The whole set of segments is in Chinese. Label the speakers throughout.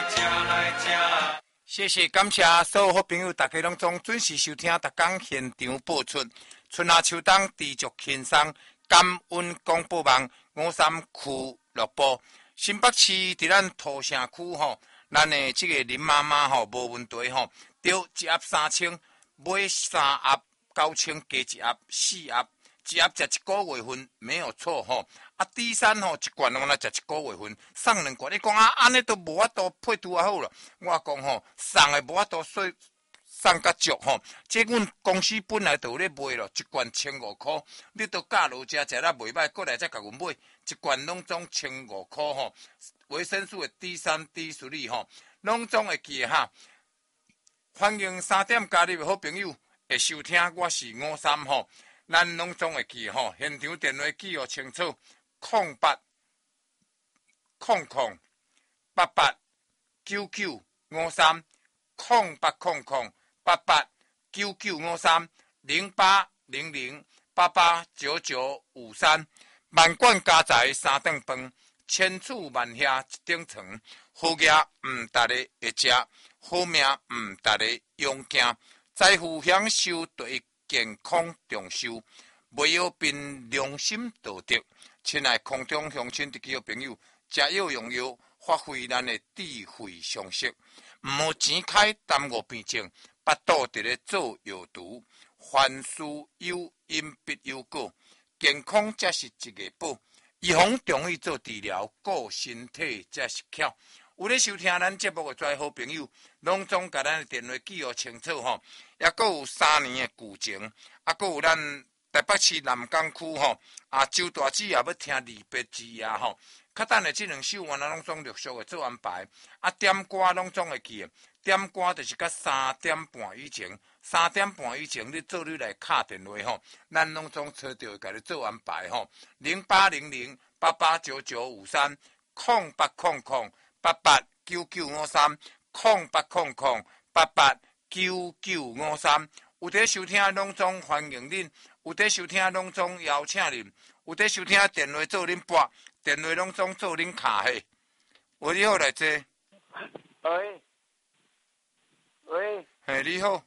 Speaker 1: 谢谢感谢所有好朋友，大家拢总准时收听，逐天现场播出。春夏秋冬持续轻松，感恩广播网53区乐播。新北市伫咱土城区吼，咱的这个林妈妈吼无问题吼，钓一盒3000，买3盒9000，加一盒4盒，一盒食一个月份没有错吼。第三吼一罐我来食一个月份，送2罐。你讲安尼都无法度配拄啊好了。我讲吼，送的无法度送较足吼。即阮公司本来就有咧卖咯，一罐1500块，你都价落食食了袂歹，过来再甲阮买一罐拢总1500块吼。维生素的 D3、D4吼，拢总会记哈。欢迎3点加入的好朋友会收听，我是53吼，咱拢总会记吼。现场电话记号清楚。0800889953，089953，0800889953，万贯家财3顿饭，千厝万廈一顶床，好业毋逐个会食，好命毋逐个用惊，财富享受对健康重视，袂有凭良心道德。亲爱空中乡亲的几个朋友，食药用药，发挥咱的智慧常识，毋好钱开耽误病症，巴肚伫咧做药毒，凡事有因必有果，健康才是一个宝，预防重于做治疗，顾身体才是巧。有咧收听咱节目的遮好朋友，拢总甲咱的电话记号清楚吼，也佫有3年的旧情，啊，佫有咱台北市南港区吼，周大姊也要听离别之夜吼。较等的这2首我拢总陆续的做安排，点歌拢总会记的，点歌就是甲3点半以前，3点半以前你做你来敲电话吼，咱拢总找着甲你做安排吼。0800889953，0800889953，有伫收听拢总欢迎恁。有在收听拢总邀请恁，有在收听电话做恁拨，电话拢总做恁卡嘿。喂，你好，来坐。
Speaker 2: 喂，喂。
Speaker 1: 嘿，你好。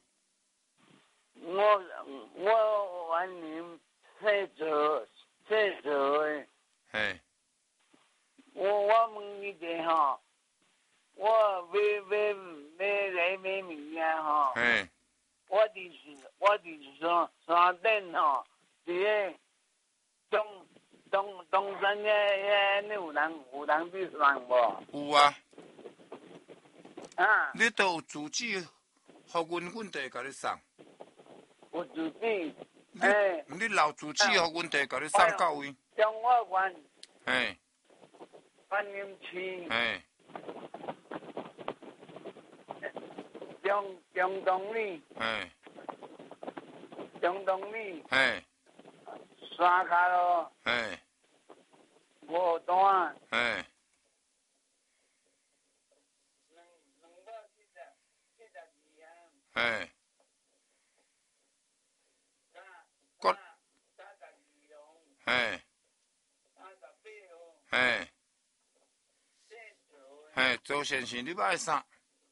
Speaker 2: 我晚年洗澡的。
Speaker 1: 嘿。
Speaker 2: 我问你者吼，我买物件吼。
Speaker 1: 嘿。
Speaker 2: 我伫山顶吼，伫个东山遐有人去送无？
Speaker 1: 有啊。
Speaker 2: 啊。
Speaker 1: 你都有住址，互阮就会甲你送。
Speaker 2: 有住址。
Speaker 1: 你留住址，互阮就会甲你送到位。
Speaker 2: 中华县。
Speaker 1: 嘿。
Speaker 2: 观音区。
Speaker 1: 嘿。
Speaker 2: 中东里，中东里，山卡路，5段，
Speaker 1: 周先生，你买啥？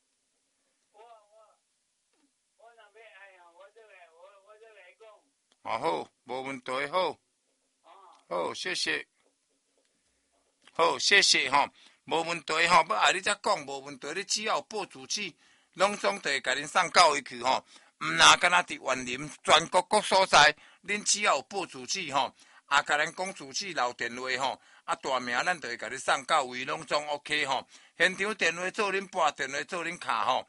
Speaker 1: 好，无问题，好，谢谢，好，谢谢吼，无问题吼，要爱你才讲，无问题，你只要有报住址，拢总得甲恁送到位去吼。毋那敢若伫园林，全国各所在，恁只要有报住址吼，甲咱讲住址留电话吼，大名咱就会甲你送到位，拢总 OK 吼。现场电话做恁拨，电话做恁卡吼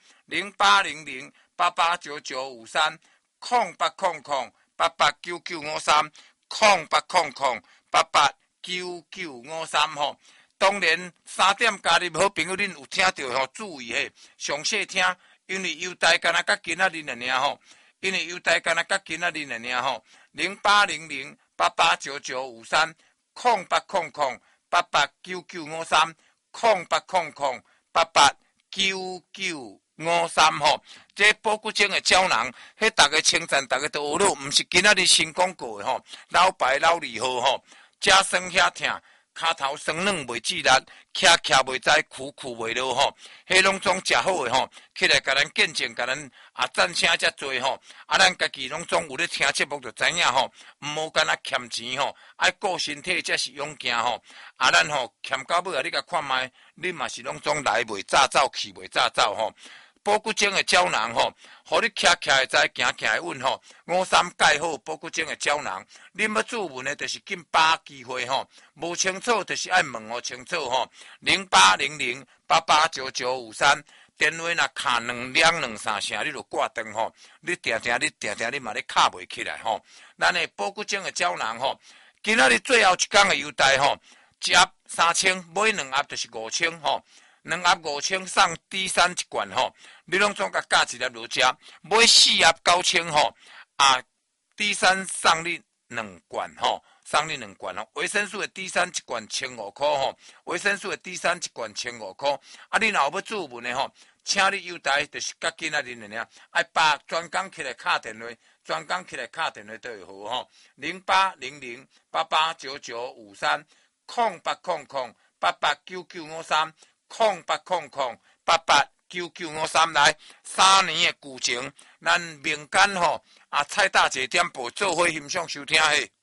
Speaker 1: ，0800889953，0800889953吼。当然3点加入好朋友，恁有听到吼，注意嘿，详细听，因为优待敢若甲今仔日尔吼，因为优待敢若甲今仔日尔吼，0800889953，0800889953吼。这保骨精的胶囊，迄大家称赞，大家都学了，毋是今仔日新广告的吼，老牌老字号吼，甲酸遐疼， 骹头酸软袂自力，徛袂知，苦袂落吼，迄拢总食好诶吼，起来甲咱见证，甲咱赞声遮多吼，咱家己拢总有咧听节目就知影吼，毋好干那欠钱吼，爱顾身体才是勇健吼，咱吼欠到尾你甲看卖，你嘛是拢总来袂早走，去袂早走吼。保骨精的胶囊吼，互你徛会知，行会稳吼。53钙好，保骨精的胶囊。恁要注文的，就是紧把握机会吼。无清楚，就是爱问哦清楚吼。0800889953，电话若卡2-2-3声，你就挂断吼。你定定你嘛咧卡袂起来吼。咱的保骨精的胶囊吼，今仔日最后一天的优待吼，一盒3000，买2盒就是5000吼。2盒5000送低山一罐吼，你拢总甲加一粒落食，买4盒9000吼，低山送你2罐吼，送你2罐吼，维生素的低山一罐1500块吼，维生素的低山一罐1500块，你若有要注文的吼，请你优待就是甲今仔日的尔，爱把专工起来敲电话，专工起来敲电话都会好吼，0800889953，0800889953。0800889953来，3年的旧情，咱民间吼蔡大姐点播做伙欣赏收听嘿。